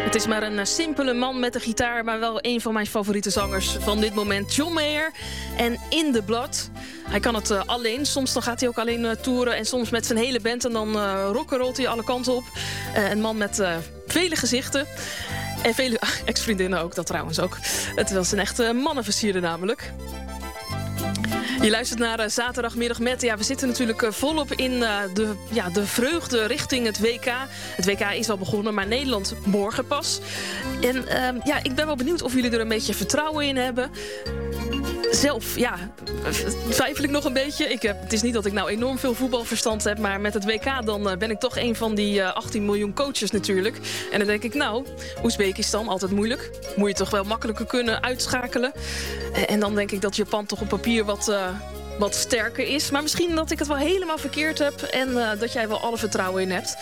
Het is maar een simpele man met een gitaar, maar wel een van mijn favoriete zangers van dit moment. John Mayer en In The Blood. Hij kan het alleen. Soms dan gaat hij ook alleen toeren en soms met zijn hele band. En dan rock'n'rollt hij alle kanten op. Een man met vele gezichten. En vele ex-vriendinnen ook, dat trouwens ook. Het was een echte mannenversierder namelijk. Je luistert naar zaterdagmiddag met... Ja, we zitten natuurlijk volop in de vreugde richting het WK. Het WK is al begonnen, maar Nederland morgen pas. En ik ben wel benieuwd of jullie er een beetje vertrouwen in hebben. Zelf, twijfel ik nog een beetje. Het is niet dat ik nou enorm veel voetbalverstand heb... maar met het WK dan ben ik toch een van die 18 miljoen coaches natuurlijk. En dan denk ik, Oezbekistan, altijd moeilijk. Moet je toch wel makkelijker kunnen uitschakelen. En dan denk ik dat Japan toch op papier wat sterker is. Maar misschien dat ik het wel helemaal verkeerd heb... en dat jij wel alle vertrouwen in hebt.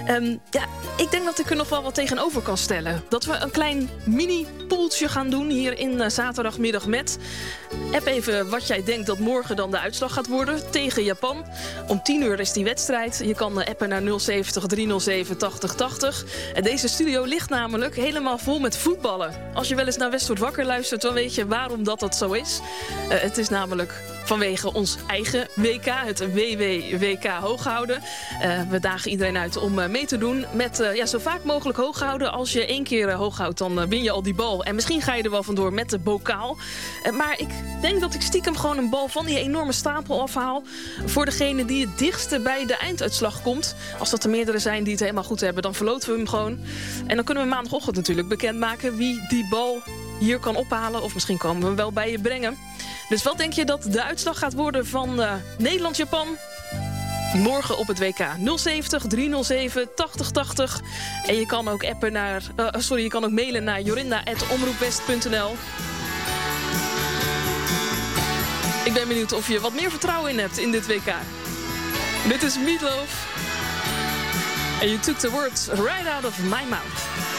Ik denk dat ik er nog wel wat tegenover kan stellen. Dat we een klein mini-poeltje gaan doen hier in zaterdagmiddag met. App even wat jij denkt dat morgen dan de uitslag gaat worden tegen Japan. Om 10:00 is die wedstrijd. Je kan appen naar 070 307 8080. En deze studio ligt namelijk helemaal vol met voetballen. Als je wel eens naar Westwoord Wakker luistert, dan weet je waarom dat zo is. Het is namelijk vanwege ons eigen WK, het WWWK Hooghouden. We dagen iedereen uit om mee te doen met zo vaak mogelijk hooghouden. Als je 1 keer hooghoudt, dan win je al die bal. En misschien ga je er wel vandoor met de bokaal. Maar ik denk dat ik stiekem gewoon een bal van die enorme stapel afhaal. Voor degene die het dichtste bij de einduitslag komt. Als dat er meerdere zijn die het helemaal goed hebben, dan verloten we hem gewoon. En dan kunnen we maandagochtend natuurlijk bekendmaken wie die bal hier kan ophalen. Of misschien komen we hem wel bij je brengen. Dus wat denk je dat de uitslag gaat worden van Nederland-Japan? Morgen op het WK 070 307 8080. En je kan ook appen naar... je kan ook mailen naar jorinda@omroepwest.nl. Ik ben benieuwd of je wat meer vertrouwen in hebt in dit WK. Dit is Meatloaf. And you took the words right out of my mouth.